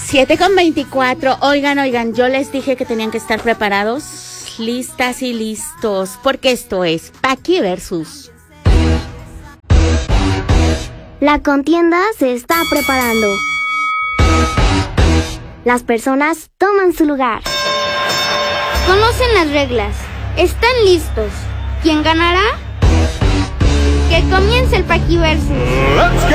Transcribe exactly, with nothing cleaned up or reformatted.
siete con veinticuatro. Oigan, oigan, yo les dije que tenían que estar preparados, listas y listos, porque esto es Paqui versus. La contienda se está preparando. Las personas toman su lugar. Conocen las reglas. ¿Están listos? ¿Quién ganará? Que comience el Paqui versus. Let's go.